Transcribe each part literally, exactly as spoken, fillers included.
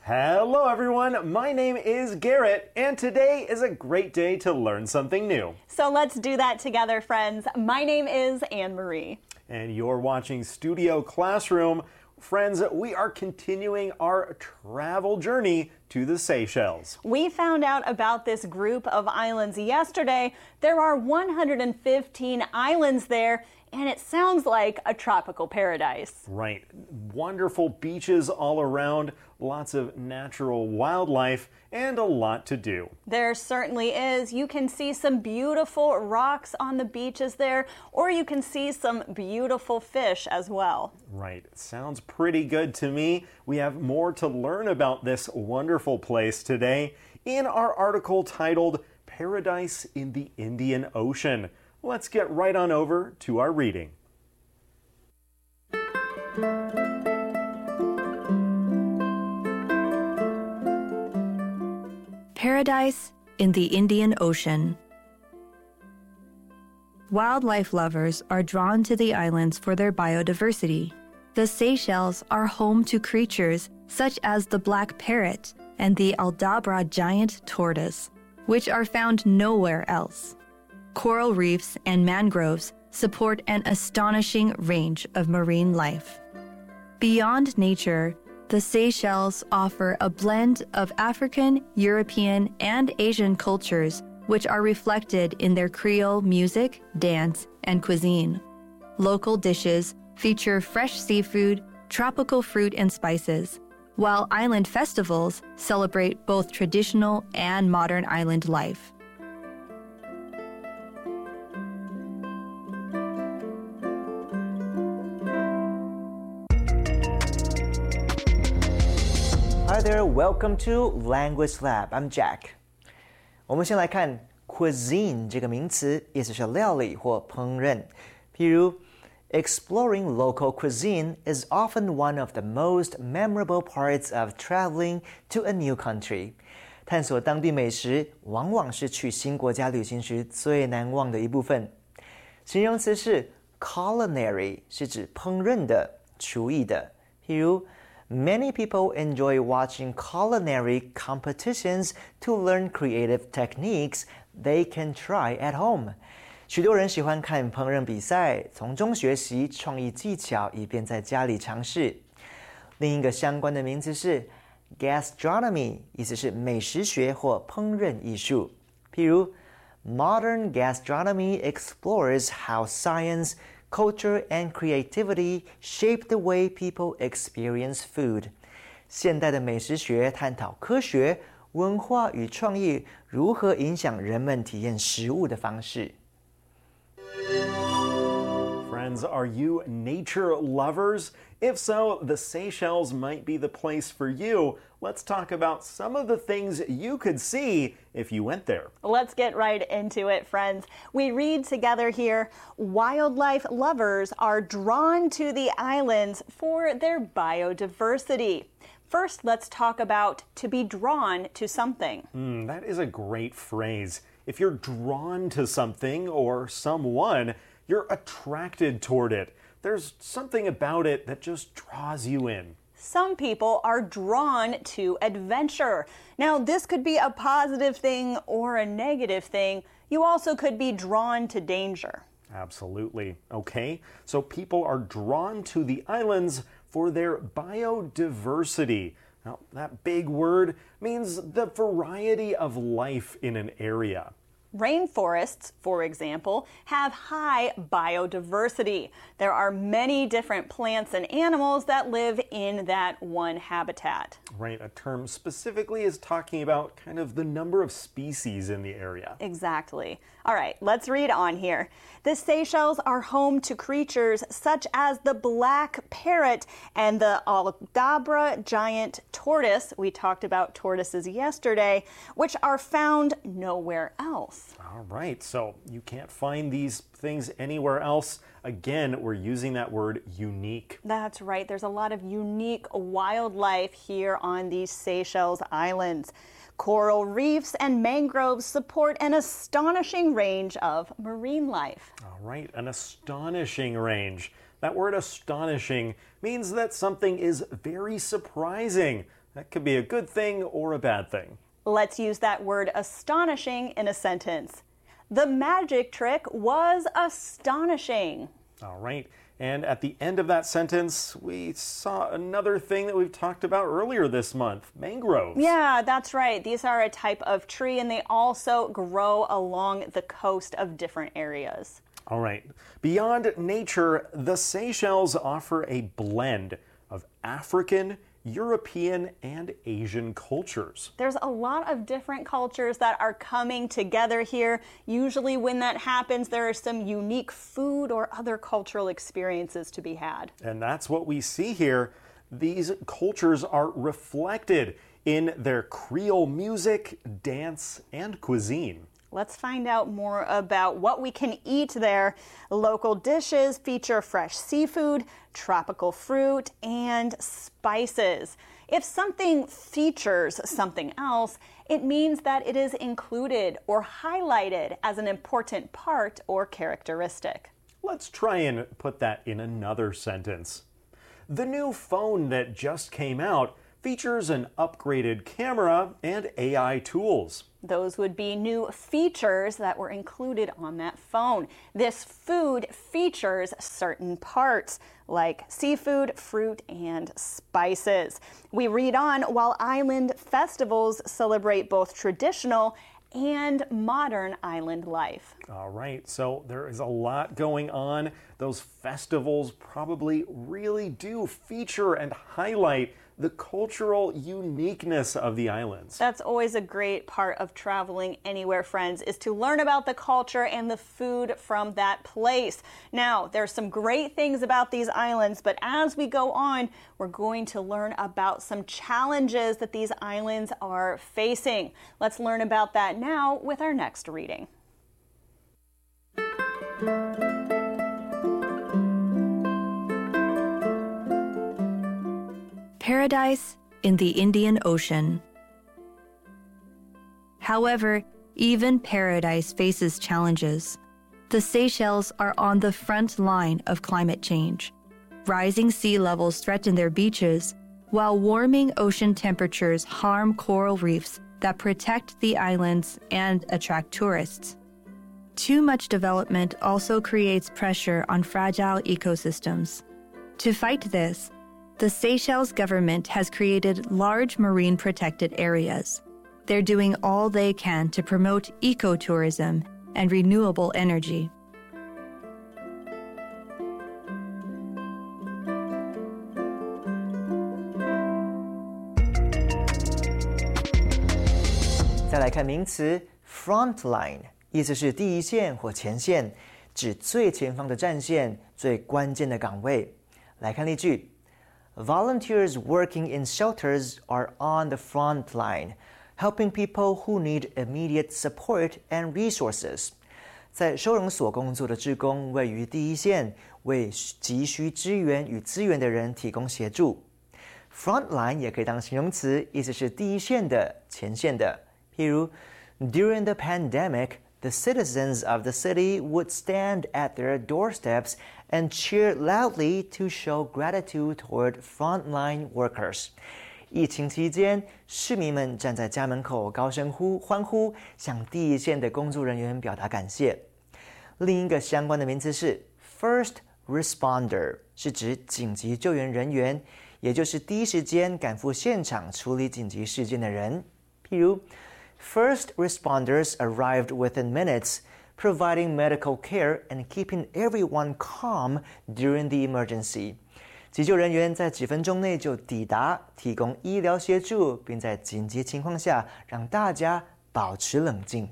Hello everyone, my name is Garrett, and today is a great day to learn something new. So let's do that together, friends. My name is Anne-Marie. And you're watching Studio Classroom. Friends, we are continuing our travel journey to the Seychelles. We found out about this group of islands yesterday. There are one hundred fifteen islands there, and it sounds like a tropical paradise. Right. Wonderful beaches all around, lots of natural wildlife, and a lot to do. There certainly is. You can see some beautiful rocks on the beaches there, or you can see some beautiful fish as well. Right. Sounds pretty good to me. We have more to learn about this wonderful place today in our article titled Paradise in the Indian Ocean. Let's get right on over to our reading. Paradise in the Indian Ocean. Wildlife lovers are drawn to the islands for their biodiversity. The Seychelles are home to creatures such as the black parrot and the Aldabra giant tortoise, which are found nowhere else. Coral reefs and mangroves support an astonishing range of marine life. Beyond nature, the Seychelles offer a blend of African, European, and Asian cultures which are reflected in their Creole music, dance, and cuisine. Local dishes feature fresh seafood, tropical fruit and spices, while island festivals celebrate both traditional and modern island life. Hi there, welcome to Language Lab. I'm Jack. 我们先来看 cuisine 这个名词，意思是料理或烹饪。譬如 exploring local cuisine is often one of the most memorable parts of traveling to a new country. 探索当地美食往往是去新国家旅行时最难忘的一部分。形容词是 culinary， 是指烹饪的、厨艺的。譬如Many people enjoy watching culinary competitions to learn creative techniques they can try at home. 许多人喜欢看烹饪比赛，从中学习创意技巧，以便在家里尝试。另一个相关的名词是 gastronomy， 意思是美食学或烹饪艺术。譬如 Modern gastronomy explores how science, culture and creativity shape the way people experience food. 现代的美食学探讨科学、文化与创意如何影响人们体验食物的方式。 Friends, are you nature lovers? If so, the Seychelles might be the place for you. Let's talk about some of the things you could see if you went there. Let's get right into it, friends. We read together here, wildlife lovers are drawn to the islands for their biodiversity. First, let's talk about to be drawn to something. Mm, that is a great phrase. If you're drawn to something or someone, you're attracted toward it. There's something about it that just draws you in. Some people are drawn to adventure. Now, this could be a positive thing or a negative thing. You also could be drawn to danger. Absolutely. Okay, so people are drawn to the islands for their biodiversity. Now, that big word means the variety of life in an area. Rainforests, for example, have high biodiversity. There are many different plants and animals that live in that one habitat. Right, a term specifically is talking about kind of the number of species in the area. Exactly. All right, let's read on here. The Seychelles are home to creatures such as the black parrot and the Aldabra giant tortoise. We talked about tortoises yesterday, which are found nowhere else. All right, so you can't find these things anywhere else. Again, we're using that word unique. That's right. There's a lot of unique wildlife here on these Seychelles Islands. Coral reefs and mangroves support an astonishing range of marine life. All right, an astonishing range. That word astonishing means that something is very surprising. That could be a good thing or a bad thing. Let's use that word astonishing in a sentence. The magic trick was astonishing. All right. And at the end of that sentence, we saw another thing that we've talked about earlier this month, mangroves. Yeah, that's right. These are a type of tree, and they also grow along the coast of different areas. All right. Beyond nature, the Seychelles offer a blend of African, European, and Asian cultures. There's a lot of different cultures that are coming together here. Usually when that happens, there are some unique food or other cultural experiences to be had. And that's what we see here. These cultures are reflected in their Creole music, dance, and cuisine. Let's find out more about what we can eat there. Local dishes feature fresh seafood, tropical fruit, and spices. If something features something else, it means that it is included or highlighted as an important part or characteristic. Let's try and put that in another sentence. The new phone that just came out features an upgraded camera and A I tools. Those would be new features that were included on that phone. This food features certain parts like seafood, fruit, and spices. We read on, while island festivals celebrate both traditional and modern island life. All right, so there is a lot going on. Those festivals probably really do feature and highlight the cultural uniqueness of the islands. That's always a great part of traveling anywhere, friends, is to learn about the culture and the food from that place. Now, there's some great things about these islands, but as we go on, we're going to learn about some challenges that these islands are facing. Let's learn about that now with our next reading. Paradise in the Indian Ocean. However, even paradise faces challenges. The Seychelles are on the front line of climate change. Rising sea levels threaten their beaches, while warming ocean temperatures harm coral reefs that protect the islands and attract tourists. Too much development also creates pressure on fragile ecosystems. To fight this, the Seychelles government has created large marine protected areas. They're doing all they can to promote ecotourism and renewable energy. Frontline 再来看名词 frontline， 意思是第一线或前线，指最前方的战线、最关键的岗位。来看例句。Volunteers working in shelters are on the front line, helping people who need immediate support and resources. 在收容所工作的志工位于第一线，为急需支援与资源的人提供协助。Frontline 也可以当形容词，意思是第一线的、前线的。譬如 During the pandemic, the citizens of the city would stand at their doorsteps and cheer loudly to show gratitude toward frontline workers. 疫情期间，市民们站在家门口高声呼欢呼，向第一线的工作人员表达感谢。另一个相关的名词是 first responder， 是指紧急救援人员，也就是第一时间赶赴现场处理紧急事件的人。譬如First responders arrived within minutes, providing medical care and keeping everyone calm during the emergency. 急救人员在几分钟内就抵达，提供医疗协助，并在紧急情况下让大家保持冷静。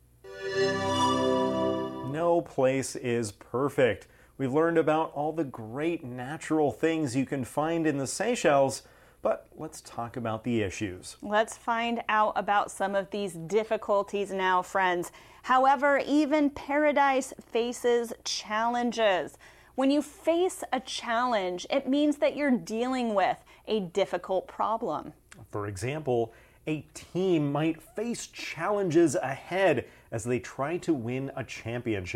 No place is perfect. We've learned about all the great natural things you can find in the Seychelles. But let's talk about the issues. Let's find out about some of these difficulties now, friends. However, even paradise faces challenges. When you face a challenge, it means that you're dealing with a difficult problem. For example, a team might face challenges ahead as they try to win a championship.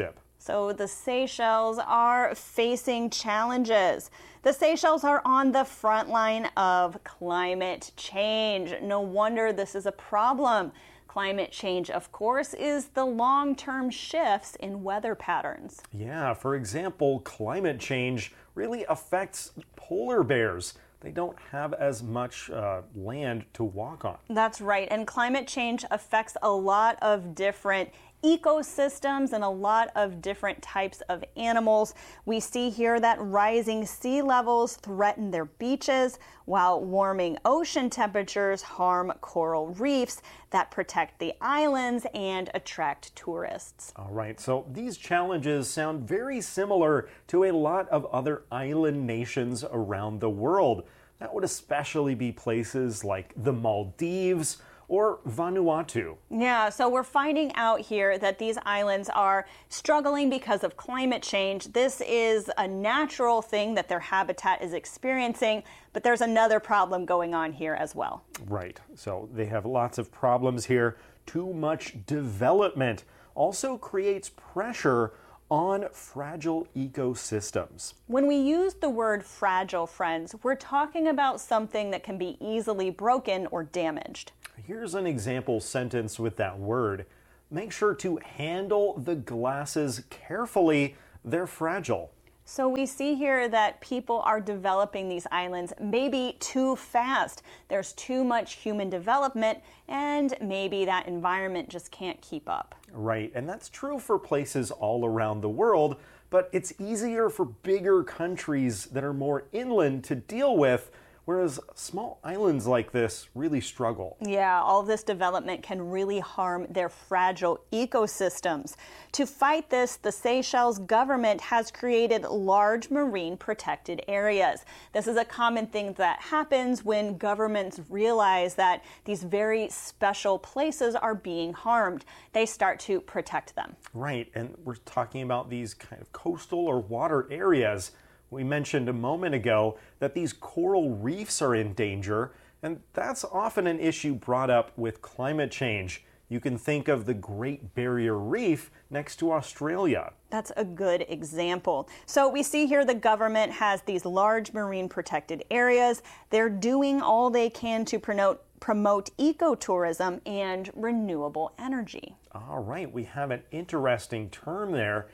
So the Seychelles are facing challenges. The Seychelles are on the front line of climate change. No wonder this is a problem. Climate change, of course, is the long-term shifts in weather patterns. Yeah, for example, climate change really affects polar bears. They don't have as much uh, land to walk on. That's right, and climate change affects a lot of different ecosystems and a lot of different types of animals. We see here that rising sea levels threaten their beaches, while warming ocean temperatures harm coral reefs that protect the islands and attract tourists. All right, so these challenges sound very similar to a lot of other island nations around the world. That would especially be places like the Maldives or Vanuatu. Yeah, so we're finding out here that these islands are struggling because of climate change. This is a natural thing that their habitat is experiencing, but there's another problem going on here as well. Right, so they have lots of problems here. Too much development also creates pressure on fragile ecosystems. When we use the word fragile, friends, we're talking about something that can be easily broken or damaged. Here's an example sentence with that word. Make sure to handle the glasses carefully. They're fragile. So we see here that people are developing these islands maybe too fast. There's too much human development, and maybe that environment just can't keep up. Right, and that's true for places all around the world, but it's easier for bigger countries that are more inland to deal with, whereas small islands like this really struggle. Yeah, all this development can really harm their fragile ecosystems. To fight this, the Seychelles government has created large marine protected areas. This is a common thing that happens when governments realize that these very special places are being harmed. They start to protect them. Right, and we're talking about these kind of coastal or water areas. We mentioned a moment ago that these coral reefs are in danger, and that's often an issue brought up with climate change. You can think of the Great Barrier Reef next to Australia. That's a good example. So we see here the government has these large marine protected areas. They're doing all they can to promote promote ecotourism and renewable energy. All right, we have an interesting term there,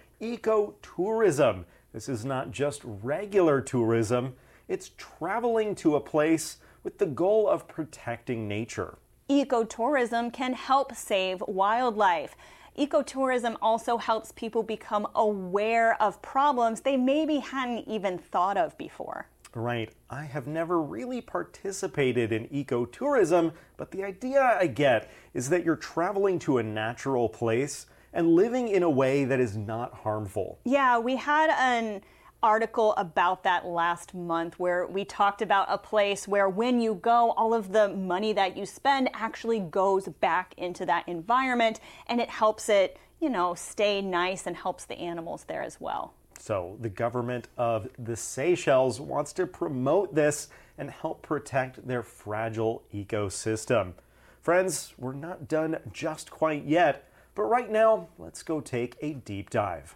ecotourism. This is not just regular tourism, it's traveling to a place with the goal of protecting nature. Ecotourism can help save wildlife. Ecotourism also helps people become aware of problems they maybe hadn't even thought of before. Right. I have never really participated in ecotourism, but the idea I get is that you're traveling to a natural place and living in a way that is not harmful. Yeah, we had an article about that last month where we talked about a place where when you go, all of the money that you spend actually goes back into that environment, and it helps it, you know, stay nice and helps the animals there as well. So the government of the Seychelles wants to promote this and help protect their fragile ecosystem. Friends, we're not done just quite yet. But right now, let's go take a deep dive.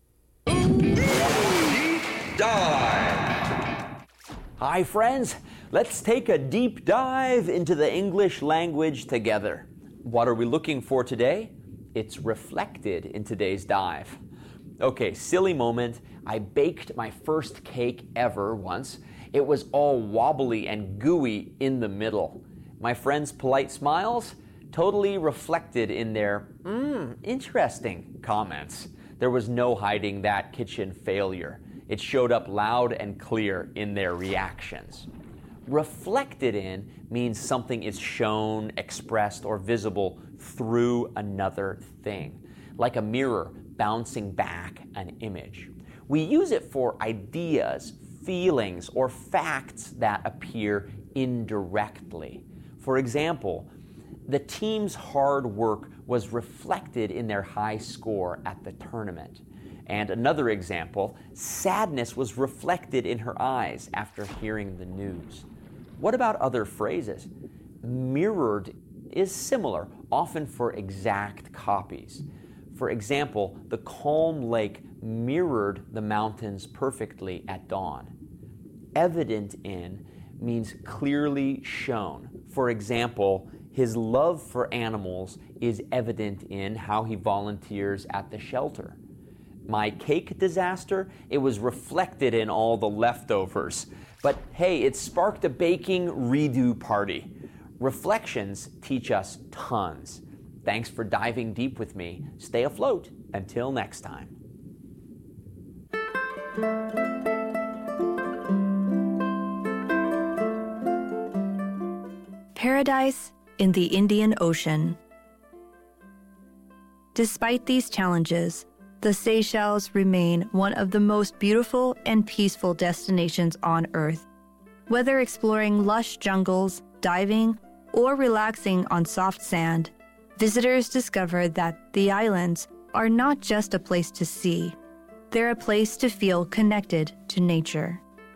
Deep dive. Hi, friends. Let's take a deep dive into the English language together. What are we looking for today? It's reflected in today's dive. Okay, silly moment. I baked my first cake ever once. It was all wobbly and gooey in the middle. My friends' polite smiles totally reflected in their, mmm, interesting comments. There was no hiding that kitchen failure. It showed up loud and clear in their reactions. Reflected in means something is shown, expressed, or visible through another thing, like a mirror bouncing back an image. We use it for ideas, feelings, or facts that appear indirectly. For example, the team's hard work was reflected in their high score at the tournament. And another example, sadness was reflected in her eyes after hearing the news. What about other phrases? Mirrored is similar, often for exact copies. For example, the calm lake mirrored the mountains perfectly at dawn. Evident in means clearly shown. For example, his love for animals is evident in how he volunteers at the shelter. My cake disaster, it was reflected in all the leftovers. But hey, it sparked a baking redo party. Reflections teach us tons. Thanks for diving deep with me. Stay afloat. Until next time. Paradise in the Indian Ocean. Despite these challenges, the Seychelles remain one of the most beautiful and peaceful destinations on Earth. Whether exploring lush jungles, diving, or relaxing on soft sand, visitors discover that the islands are not just a place to see, they're a place to feel connected to nature.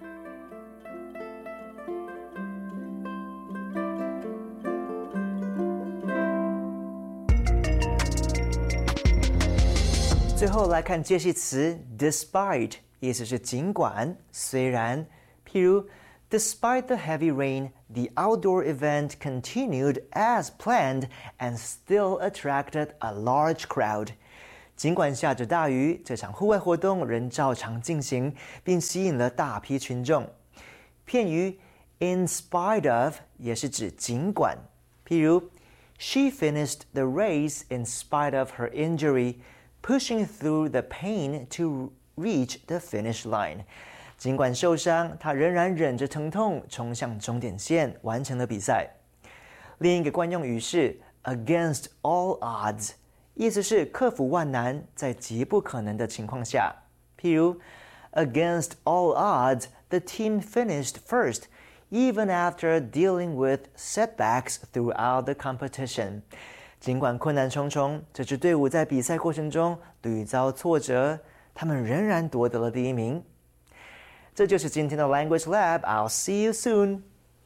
"最后来看介系词 despite， 意思是尽管、虽然。譬如 Despite the heavy rain, the outdoor event continued as planned and still attracted a large crowd. 尽管下着大雨，这场户外活动仍照常进行，并吸引了大批群众。片语 in spite of 也是指尽管。譬如 She finished the race in spite of her injury, pushing through the pain to reach the finish line. 尽管受伤，她仍然忍着疼痛冲向终点线，完成了比赛。另一个惯用语是 against all odds， 意思是克服万难，在极不可能的情况下。譬如 Against all odds, the team finished first, even after dealing with setbacks throughout the competition. 尽管困难重重，这支队伍在比赛过程中屡遭挫折，他们仍然夺得了第一名。这就是今天的 Language Lab. I'll see you soon.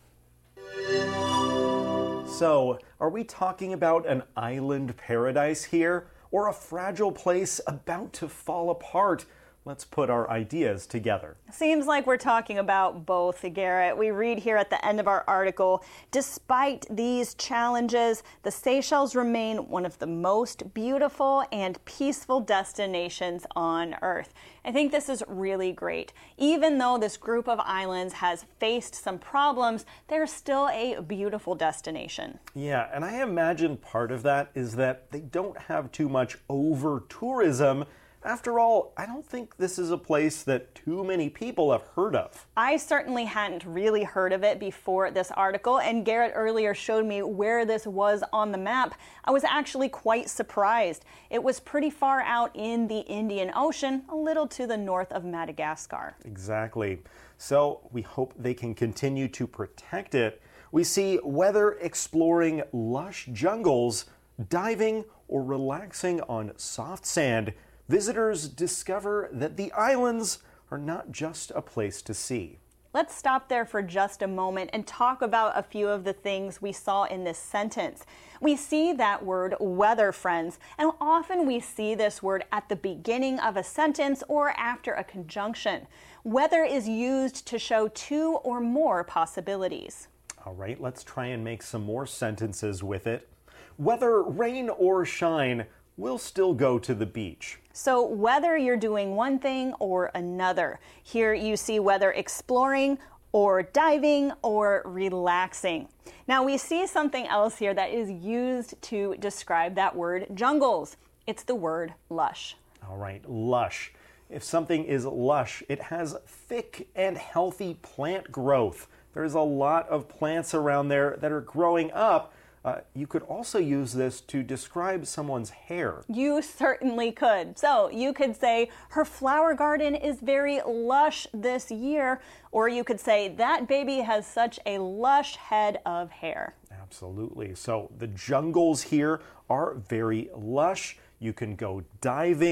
So, are we talking about an island paradise here, or a fragile place about to fall apart? Let's put our ideas together. Seems like we're talking about both, Garrett. We read here at the end of our article, despite these challenges, the Seychelles remain one of the most beautiful and peaceful destinations on Earth. I think this is really great. Even though this group of islands has faced some problems, they're still a beautiful destination. Yeah, and I imagine part of that is that they don't have too much over-tourism. After all, I don't think this is a place that too many people have heard of. I certainly hadn't really heard of it before this article, and Garrett earlier showed me where this was on the map. I was actually quite surprised. It was pretty far out in the Indian Ocean, a little to the north of Madagascar. Exactly. So we hope they can continue to protect it. We see whether exploring lush jungles, diving, or relaxing on soft sand, visitors discover that the islands are not just a place to see. Let's stop there for just a moment and talk about a few of the things we saw in this sentence. We see that word weather, friends, and often we see this word at the beginning of a sentence or after a conjunction. Weather is used to show two or more possibilities. All right, let's try and make some more sentences with it. Whether rain or shine, we'll still go to the beach. So whether you're doing one thing or another, here you see whether exploring or diving or relaxing. Now we see something else here that is used to describe that word jungles. It's the word lush. All right, lush. If something is lush, it has thick and healthy plant growth. There's a lot of plants around there that are growing up. Uh, you could also use this to describe someone's hair. You certainly could. So you could say, her flower garden is very lush this year. Or you could say, that baby has such a lush head of hair. Absolutely. So the jungles here are very lush. You can go diving,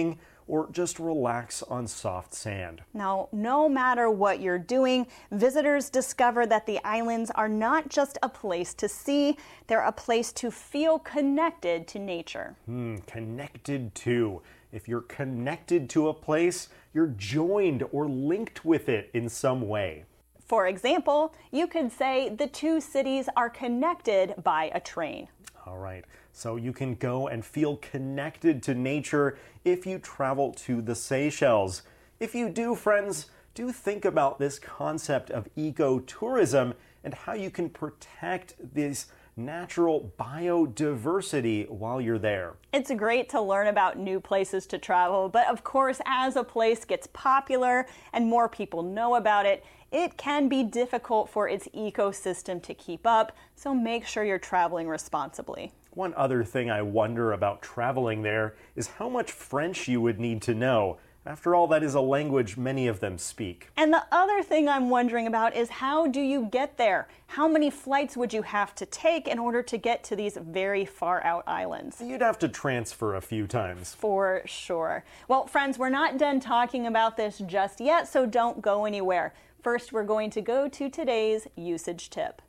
or just relax on soft sand. Now, no matter what you're doing, visitors discover that the islands are not just a place to see, they're a place to feel connected to nature. Hmm, connected to. If you're connected to a place, you're joined or linked with it in some way. For example, you could say the two cities are connected by a train. All right, so you can go and feel connected to nature if you travel to the Seychelles. If you do, friends, do think about this concept of ecotourism and how you can protect this natural biodiversity while you're there. It's great to learn about new places to travel, but of course, as a place gets popular and more people know about it, it can be difficult for its ecosystem to keep up, so make sure you're traveling responsibly. One other thing I wonder about traveling there is how much French you would need to know. After all, that is a language many of them speak. And the other thing I'm wondering about is how do you get there? How many flights would you have to take in order to get to these very far out islands? You'd have to transfer a few times. For sure. Well, friends, we're not done talking about this just yet, so don't go anywhere. First, we're going to go to today's usage tip.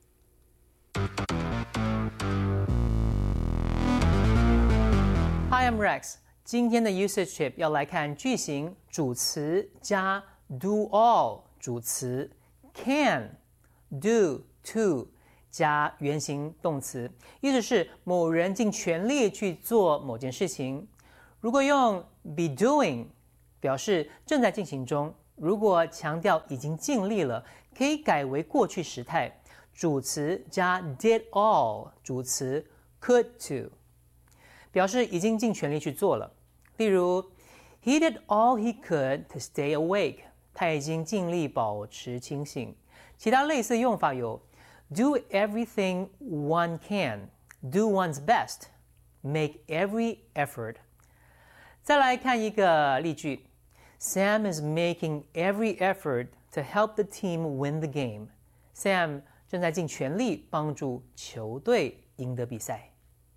Hi, I'm Rex. 今天的 usage tip 要来看句型主词加 do all 主词 can do to 加原形动词，意思是某人尽全力去做某件事情。如果用 be doing 表示正在进行中，如果强调已经尽力了，可以改为过去时态，主词加 did all 主词 could to 表示已经尽全力去做了。例如 He did all he could to stay awake 他已经尽力保持清醒。其他类似用法有 do everything one can do one's best make every effort。 再来看一个例句Sam is making every effort to help the team win the game. Sam 正在尽全力帮助球队赢得比赛。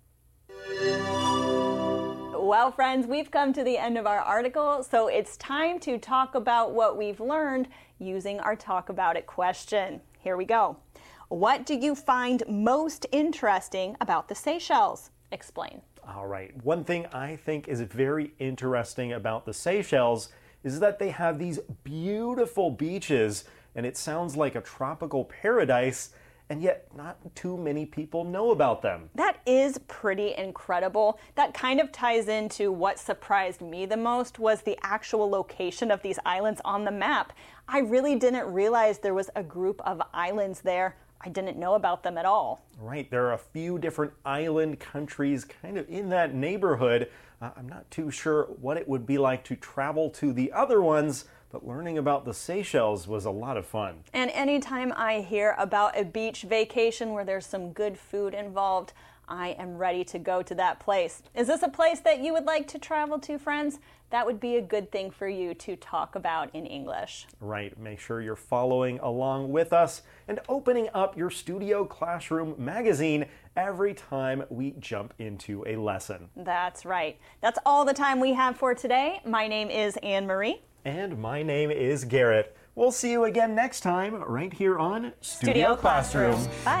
Well, friends, we've come to the end of our article, so it's time to talk about what we've learned using our Talk About It question. Here we go. What do you find most interesting about the Seychelles? Explain. All right, one thing I think is very interesting about the Seychelles is that they have these beautiful beaches, and it sounds like a tropical paradise, and yet not too many people know about them. That is pretty incredible. That kind of ties into what surprised me the most was the actual location of these islands on the map. I really didn't realize there was a group of islands there. I didn't know about them at all. Right, there are a few different island countries kind of in that neighborhood. Uh, I'm not too sure what it would be like to travel to the other ones, but learning about the Seychelles was a lot of fun. And anytime I hear about a beach vacation where there's some good food involved, I am ready to go to that place. Is this a place that you would like to travel to, friends? That would be a good thing for you to talk about in English. Right, make sure you're following along with us and opening up your Studio Classroom magazine every time we jump into a lesson. That's right. That's all the time we have for today. My name is Anne-Marie. And my name is Garrett. We'll see you again next time right here on Studio, Studio Classroom. Classroom. Bye.